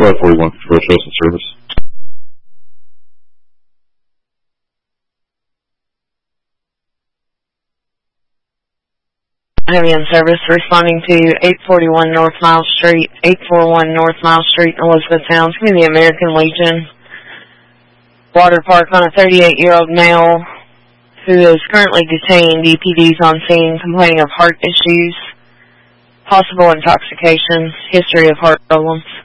41 Control, show some service. Heavy in service, responding to 841 North Mile Street, 841 North Mile Street in Elizabethtown. It's going to be the American Legion. Water park on a 38-year-old male who is currently detained. EPD's on scene complaining of heart issues, possible intoxication, history of heart problems.